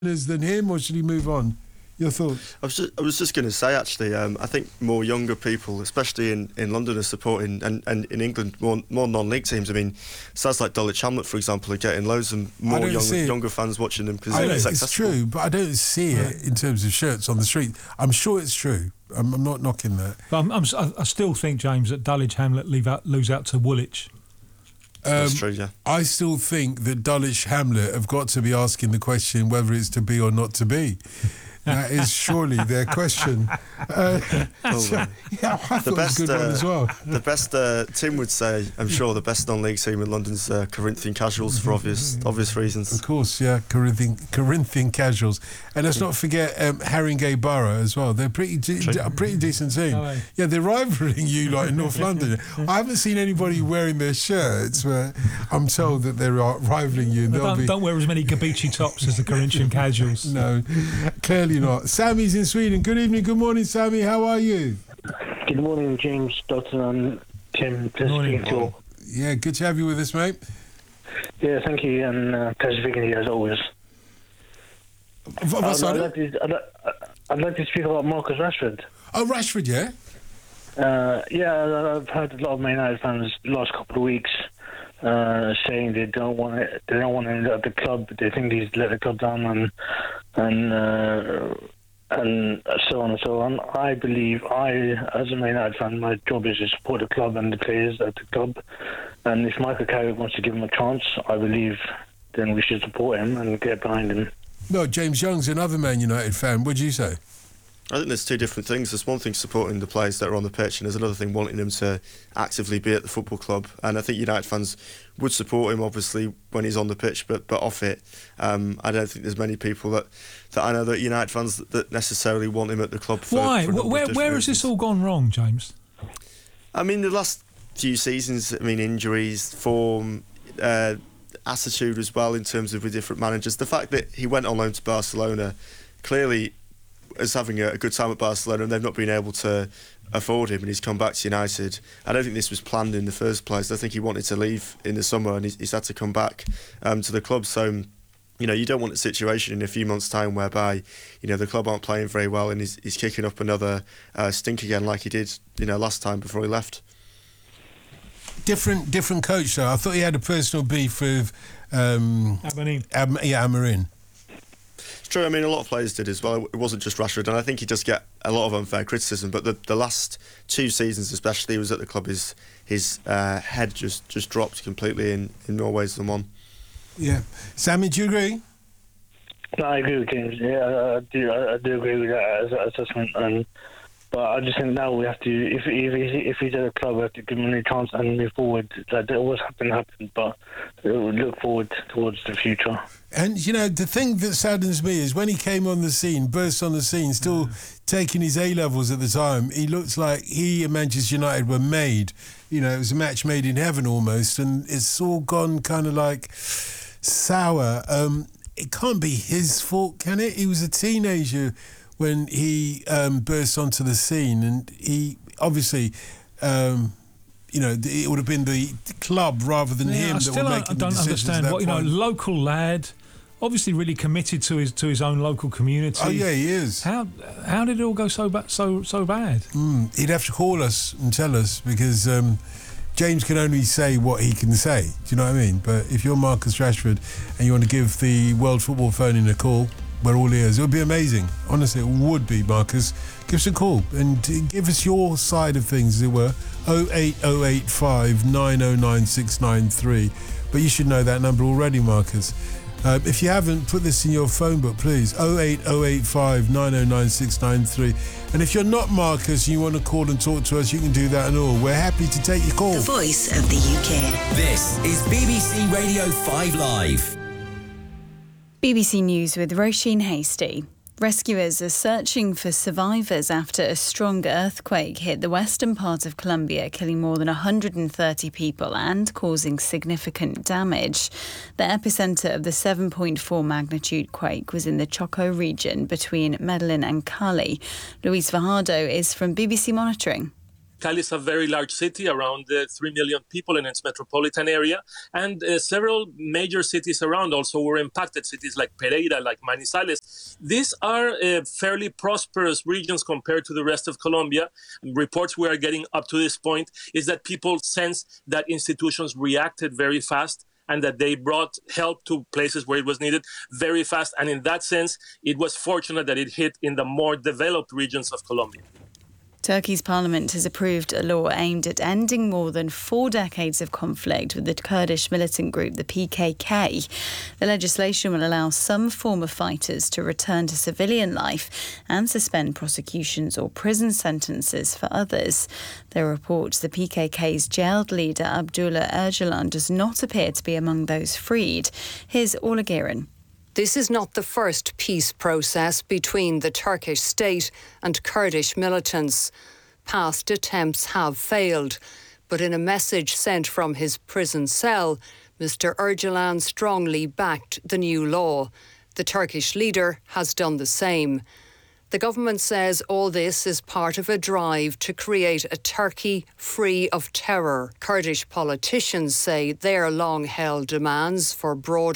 than him, or should he move on? Your thoughts? I was just going to say, actually, I think more younger people, especially in London, are supporting, and in England, more non-league teams. I mean, sides like Dulwich Hamlet, for example, are getting loads of more younger fans watching them because it's accessible. It's true, but I don't see it in terms of shirts on the street. I'm sure it's true. I'm not knocking that. But I still think, James, that Dulwich Hamlet lose out to Woolwich. That's true, yeah. I still think that Dulwich Hamlet have got to be asking the question whether it's to be or not to be. That is surely their question. I thought it was a good one as well. The best, Tim would say, I'm sure, the best non-league team in London's Corinthian Casuals for obvious reasons. Of course, yeah, Corinthian Casuals. And let's not forget Haringey Borough as well. They're a pretty decent team. Oh, yeah, they're rivaling you like in North London. I haven't seen anybody wearing their shirts, but I'm told that they're rivaling you. Don't wear as many Gabici tops as the Corinthian Casuals. No, clearly not. Sammy's in Sweden. Good evening, good morning, Sammy. How are you? Good morning, James, Dotson and Tim. Good morning. Yeah, good to have you with us, mate. Yeah, thank you, and pleasure speaking to you as always. I'd like to speak about Marcus Rashford. Oh, Rashford, yeah? Yeah, I've heard a lot of Man United fans the last couple of weeks saying they don't want him at the club. They think he's let the club down, and so on and so on. I believe as a Man United fan, my job is to support the club and the players at the club. And if Michael Carrick wants to give him a chance, I believe then we should support him and get behind him. No, James Young's another Man United fan. What do you say? I think there's two different things. There's one thing supporting the players that are on the pitch, and there's another thing wanting them to actively be at the football club. And I think United fans would support him, obviously, when he's on the pitch, but off it. I don't think there's many people that I know that United fans that necessarily want him at the club. Why? Where has this all gone wrong, James? I mean, the last few seasons, injuries, form, attitude as well in terms of with different managers. The fact that he went on loan to Barcelona, clearly as having a good time at Barcelona, and they've not been able to afford him, and he's come back to United. I don't think this was planned in the first place. I think he wanted to leave in the summer, and he's had to come back to the club. So, you don't want a situation in a few months' time whereby, the club aren't playing very well, and he's kicking up another stink again like he did, last time before he left. Different coach, though. I thought he had a personal beef with Amorim. Amorim. True, a lot of players did as well. It wasn't just Rashford, and I think he does get a lot of unfair criticism. But the last two seasons, especially, he was at the club. His head just dropped completely in more ways than one. Yeah, Sammy, do you agree? No, I agree with James. Yeah, I do agree with that assessment. But I just think now we have to, if he's at a club, we have to give him a chance and move forward. Like what's happened, but we'll look forward towards the future. And, the thing that saddens me is when he came on the scene, burst on the scene, still taking his A-levels at the time, he looked like he and Manchester United were made. It was a match made in heaven almost, and it's all gone kind of like sour. It can't be his fault, can it? He was a teenager when he burst onto the scene, and he obviously, it would have been the club rather than him that were making the decisions. I don't understand. Local lad, obviously really committed to his own local community. Oh yeah, he is. How did it all go so bad? He'd have to call us and tell us because James can only say what he can say. Do you know what I mean? But if you're Marcus Rashford and you want to give the World Football Phone in a call, we're all ears. It would be amazing. Honestly, it would be, Marcus. Give us a call and give us your side of things, as it were. 08085 909 693. But you should know that number already, Marcus. If you haven't, put this in your phone book, please. 08085 909 693. And if you're not Marcus and you want to call and talk to us, you can do that and all. We're happy to take your call. The voice of the UK. This is BBC Radio 5 Live. BBC News with Roisin Hasty. Rescuers are searching for survivors after a strong earthquake hit the western part of Colombia, killing more than 130 people and causing significant damage. The epicentre of the 7.4 magnitude quake was in the Choco region between Medellin and Cali. Luis Fajardo is from BBC Monitoring. Cali is a very large city, around 3 million people in its metropolitan area, and several major cities around also were impacted, cities like Pereira, like Manizales. These are fairly prosperous regions compared to the rest of Colombia. Reports we are getting up to this point is that people sense that institutions reacted very fast and that they brought help to places where it was needed very fast. And in that sense, it was fortunate that it hit in the more developed regions of Colombia. Turkey's parliament has approved a law aimed at ending more than 4 decades of conflict with the Kurdish militant group, the PKK. The legislation will allow some former fighters to return to civilian life and suspend prosecutions or prison sentences for others. There are reports the PKK's jailed leader, Abdullah Öcalan, does not appear to be among those freed. Here's Orla Guerin. This is not the first peace process between the Turkish state and Kurdish militants. Past attempts have failed, but in a message sent from his prison cell, Mr. Öcalan strongly backed the new law. The Turkish leader has done the same. The government says all this is part of a drive to create a Turkey free of terror. Kurdish politicians say their long-held demands for broad